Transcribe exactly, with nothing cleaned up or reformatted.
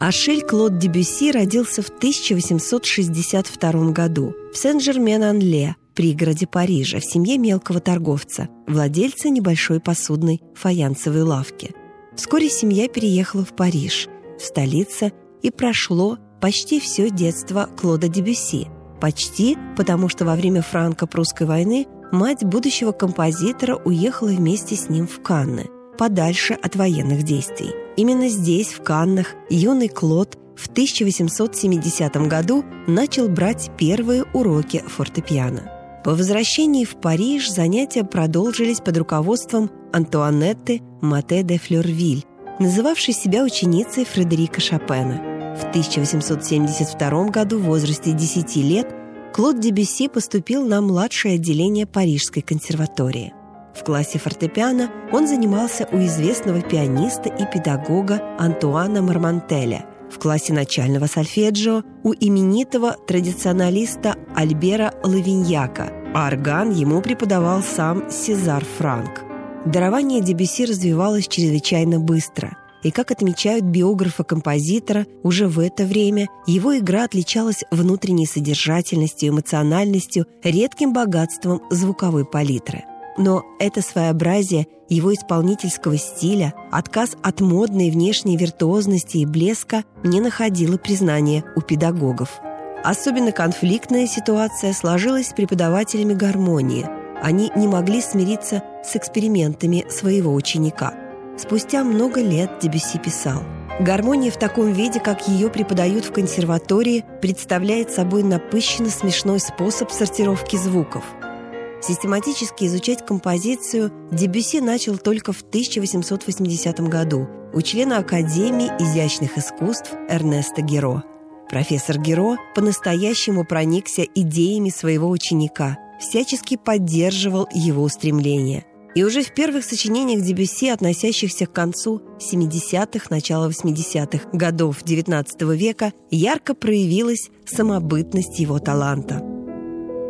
Ашиль Клод Дебюсси родился в тысяча восемьсот шестьдесят втором году в Сен-Жермен-Ан-Ле, пригороде Парижа, в семье мелкого торговца, владельца небольшой посудной фаянсовой лавки. Вскоре семья переехала в Париж, в столице, и прошло почти все детство Клода Дебюсси. Почти, потому что во время франко-прусской войны мать будущего композитора уехала вместе с ним в Канны, подальше от военных действий. Именно здесь, в Каннах, юный Клод в тысяча восемьсот семидесятом году начал брать первые уроки фортепиано. По возвращении в Париж занятия продолжились под руководством Антуанетты Матте де Флёрвиль, называвшей себя ученицей Фредерика Шопена. В тысяча восемьсот семьдесят втором году в возрасте десяти лет Клод Дебюсси поступил на младшее отделение Парижской консерватории. В классе фортепиано он занимался у известного пианиста и педагога Антуана Мармантеля, в классе начального сольфеджио у именитого традиционалиста Альбера Лавиньяка, а орган ему преподавал сам Сезар Франк. Дарование Дебюсси развивалось чрезвычайно быстро, и, как отмечают биографы композитора, уже в это время его игра отличалась внутренней содержательностью, эмоциональностью, редким богатством звуковой палитры. Но это своеобразие его исполнительского стиля, отказ от модной внешней виртуозности и блеска не находило признания у педагогов. Особенно конфликтная ситуация сложилась с преподавателями гармонии. Они не могли смириться с экспериментами своего ученика. Спустя много лет Дебюсси писал: «Гармония в таком виде, как ее преподают в консерватории, представляет собой напыщенно смешной способ сортировки звуков». Систематически изучать композицию Дебюсси начал только в тысяча восемьсот восьмидесятом году у члена Академии изящных искусств Эрнеста Геро. Профессор Геро по-настоящему проникся идеями своего ученика, всячески поддерживал его устремления. И уже в первых сочинениях Дебюсси, относящихся к концу семидесятых, начала восьмидесятых годов девятнадцатого века, ярко проявилась самобытность его таланта.